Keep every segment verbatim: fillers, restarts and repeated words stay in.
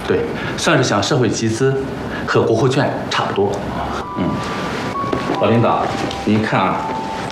对，算是向社会集资，和国库券差不多。嗯，老领导，您看啊，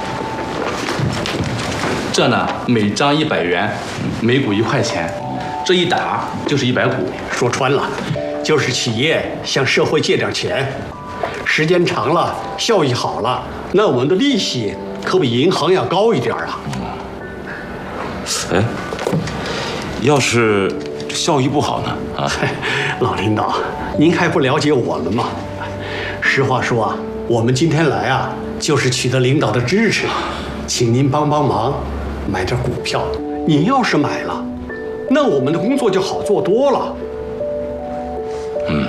这呢每张一百元，每股一块钱，这一打就是一百股。 说穿了，就是企业向社会借点钱，时间长了，效益好了，那我们的利息可比银行要高一点啊。 哎，要是效益不好呢？啊， 老领导，您还不了解我们吗？实话说啊，我们今天来啊，就是取得领导的支持，请您帮帮忙，买点股票。您要是买了，那我们的工作就好做多了。 嗯，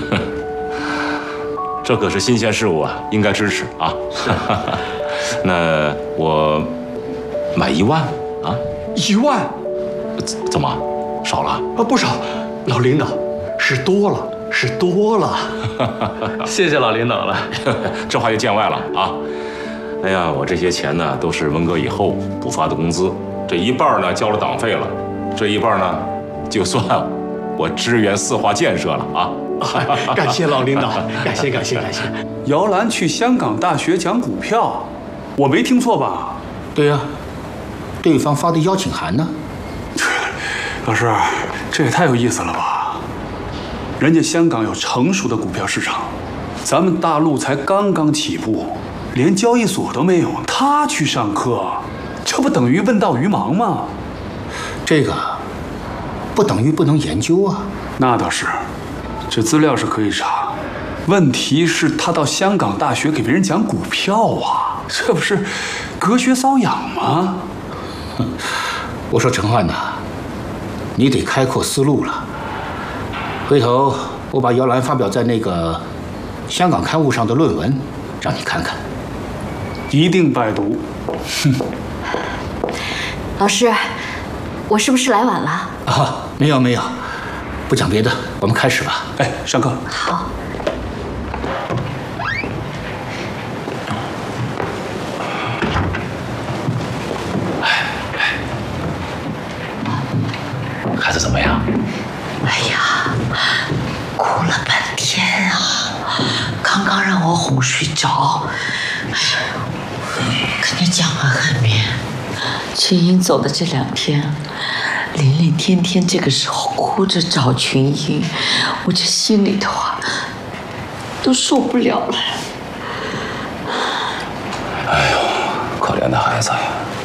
这可是新鲜事物啊，应该支持啊。 是。 那我买一万啊？ 一万？ 怎么少了？ 啊，不少，老领导，是多了，是多了。 谢谢老领导了， 这话就见外了啊！哎呀，我这些钱呢，都是文革以后补发的工资，这一半呢交了党费了，这一半呢，就算我支援四化建设了啊！ 感谢老领导，感谢感谢感谢。 姚澜去香港大学讲股票，我没听错吧？ 对呀、啊，对方发的邀请函呢。 老师，这也太有意思了吧！人家香港有成熟的股票市场，咱们大陆才刚刚起步，连交易所都没有，他去上课，这不等于问道于盲吗？ 这个不等于不能研究啊。 那倒是，这资料是可以查，问题是他到香港大学给别人讲股票啊，这不是隔靴搔痒吗？ 我说陈焕呐，你得开阔思路了。回头我把姚澜发表在那个香港刊物上的论文，让你看看。 一定拜读。 哼。 老师，我是不是来晚了？ 啊，没有没有，不讲别的，我们开始吧。 哎，上课。 好。 孩子怎么样？ 哎呀，哭了半天啊！刚刚让我哄睡着，跟你讲啊，汉民，群英走的这两天，琳琳天天这个时候哭着找群英，我这心里头啊都受不了了。 哎呦，可怜的孩子呀！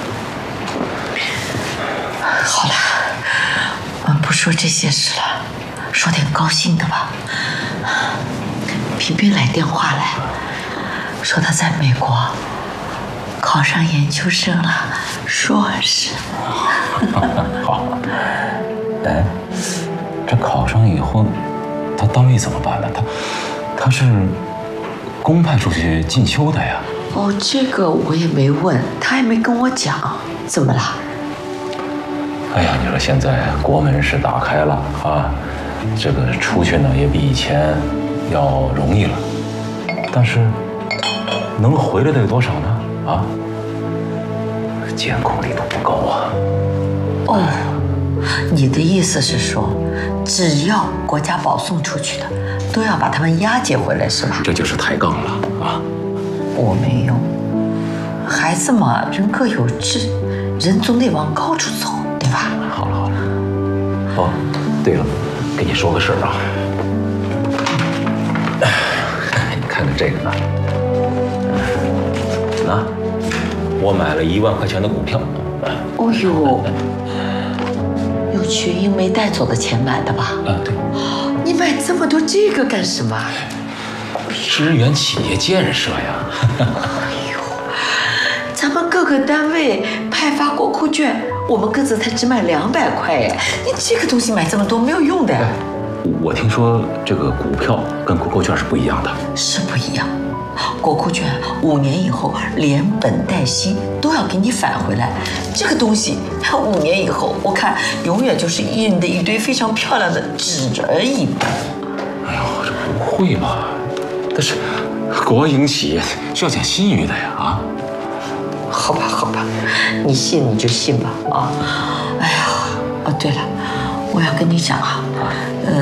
好了。我们不说这些事了，说点高兴的吧。平平来电话来，说他在美国考上研究生了，硕士。 好。哎，这考上以后，他单位怎么办呢？他他是公派出去进修的呀。 哦，这个我也没问，他也没跟我讲。怎么了？ 哎呀，你说现在国门是打开了啊，这个出去呢也比以前要容易了，但是能回来的有多少呢？啊，监控力度不够啊。 哦，你的意思是说，只要国家保送出去的，都要把他们押解回来，是吧？ 这就是抬杠了啊！ 我没用，孩子嘛，人各有志，人总得往高处走。 好了好了，哦，对了，跟你说个事儿啊，你看看这个啊，那我买了一万块钱的股票。 哦呦，有群英没带走的钱买的吧？ 啊，对。 你买这么多这个干什么？ 支援企业建设呀。 哎呦，咱们各个单位派发国库券。我们各自才只买两百块哎，你这个东西买这么多没有用的。 我听说这个股票跟国库券是不一样的。 是不一样，国库券五年以后连本带息都要给你返回来，这个东西五年以后我看永远就是印的一堆非常漂亮的纸而已。 哎呦，这不会吧？但是国营企业是要讲信誉的呀啊！ 好吧，好吧，你信你就信吧啊！哎呀，哦对了，我要跟你讲啊，呃，